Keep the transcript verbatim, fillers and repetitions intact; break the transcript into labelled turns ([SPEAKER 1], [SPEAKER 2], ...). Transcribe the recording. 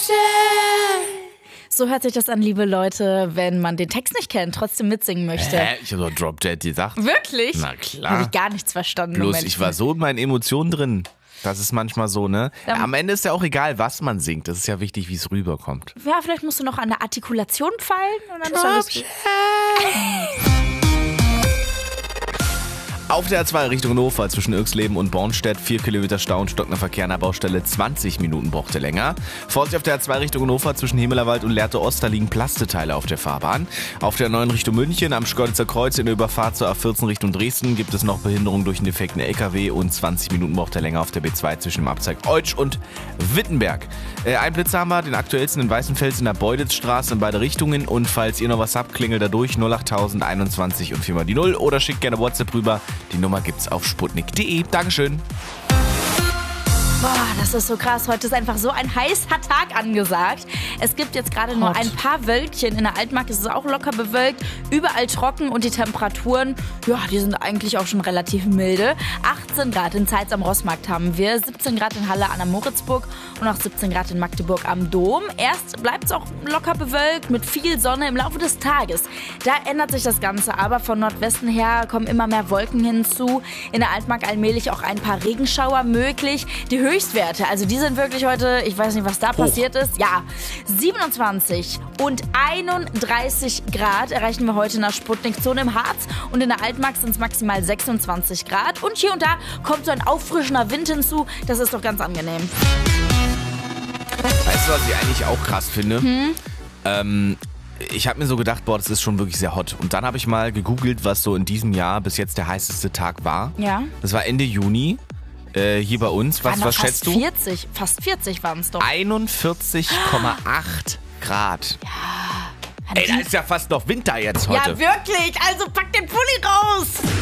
[SPEAKER 1] So hört sich das an, liebe Leute, wenn man den Text nicht kennt, trotzdem mitsingen möchte.
[SPEAKER 2] Hä? Ich habe doch Drop Dead gesagt.
[SPEAKER 1] Wirklich?
[SPEAKER 2] Na klar.
[SPEAKER 1] Habe ich gar nichts verstanden.
[SPEAKER 2] Bloß
[SPEAKER 1] Moment.
[SPEAKER 2] ich war so in meinen Emotionen drin. Das ist manchmal so, ne?
[SPEAKER 1] Ja.
[SPEAKER 2] Am Ende ist ja auch egal, was man singt. Das ist ja wichtig, wie es rüberkommt.
[SPEAKER 1] Ja, vielleicht musst du noch an der Artikulation fallen. Und dann ist alles gut.
[SPEAKER 2] Auf der A zwei Richtung Hannover zwischen Irxleben und Bornstedt vier Kilometer Stau und stockender Verkehr an der Baustelle, zwanzig Minuten brauchte länger. Vorsicht auf der A zwei Richtung Hannover zwischen Himmelerwald und Lehrte Ost, da liegen Plasteteile auf der Fahrbahn. Auf der neun Richtung München am Schkeuditzer Kreuz in der Überfahrt zur A vierzehn Richtung Dresden gibt es noch Behinderung durch einen defekten L K W und zwanzig Minuten braucht er länger auf der B zwei zwischen dem Abzweig Eutsch und Wittenberg. Äh, ein Blitzer haben wir, den aktuellsten in Weißenfels in der Beuditzstraße in beide Richtungen, und falls ihr noch was habt, klingelt da durch null acht tausend einundzwanzig und viermal die null oder schickt gerne WhatsApp rüber. Die Nummer gibt's auf sputnik punkt de. Dankeschön.
[SPEAKER 1] Boah, das ist so krass. Heute ist einfach so ein heißer Tag angesagt. Es gibt jetzt gerade nur
[SPEAKER 2] Hot.
[SPEAKER 1] ein paar Wölkchen. In der Altmark ist es auch locker bewölkt. Überall trocken und die Temperaturen, ja, die sind eigentlich auch schon relativ milde. achtzehn Grad in Zeitz am Rossmarkt haben wir, siebzehn Grad in Halle an der Moritzburg und auch siebzehn Grad in Magdeburg am Dom. Erst bleibt es auch locker bewölkt mit viel Sonne im Laufe des Tages. Da ändert sich das Ganze, aber von Nordwesten her kommen immer mehr Wolken hinzu. In der Altmark allmählich auch ein paar Regenschauer möglich. Die Höchstwerte, also die sind wirklich heute, ich weiß nicht, was da
[SPEAKER 2] Hoch.
[SPEAKER 1] passiert ist. Ja, siebenundzwanzig und einunddreißig Grad erreichen wir heute in der Sputnik-Zone im Harz. Und in der Altmark sind es maximal sechsundzwanzig Grad. Und hier und da kommt so ein auffrischender Wind hinzu. Das ist doch ganz angenehm.
[SPEAKER 2] Weißt du, was ich eigentlich auch krass finde?
[SPEAKER 1] Hm?
[SPEAKER 2] Ähm, ich habe mir so gedacht, boah, das ist schon wirklich sehr hot. Und dann habe ich mal gegoogelt, was so in diesem Jahr bis jetzt der heißeste Tag war.
[SPEAKER 1] Ja.
[SPEAKER 2] Das war Ende Juni. Äh, hier bei uns, was,
[SPEAKER 1] Waren noch
[SPEAKER 2] was
[SPEAKER 1] fast
[SPEAKER 2] schätzt du?
[SPEAKER 1] vierzig, fast vierzig waren es doch.
[SPEAKER 2] einundvierzig Komma acht Grad.
[SPEAKER 1] Ja.
[SPEAKER 2] Ey, da ist ja fast noch Winter jetzt heute.
[SPEAKER 1] Ja, wirklich. Also pack den Pulli raus.